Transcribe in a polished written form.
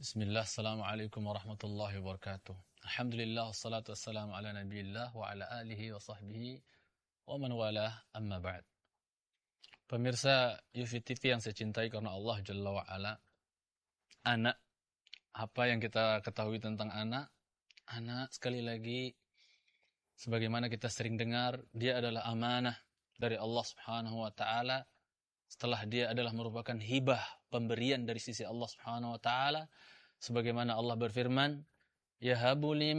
Bismillah, assalamualaikum warahmatullahi wabarakatuh. Alhamdulillah, wassalatu wassalamu ala nabiyillah wa ala alihi wa sahbihi wa man walah, amma ba'd. Pemirsa UFIT TV yang saya cintai karena Allah Jalla wa ala. Anak, apa yang kita ketahui tentang anak? Anak, sekali lagi, sebagaimana kita sering dengar, dia adalah amanah dari Allah Subhanahu wa ta'ala. Setelah dia adalah merupakan hibah, pemberian dari sisi Allah Subhanahu wa ta'ala. Sebagaimana Allah berfirman, yahabu liman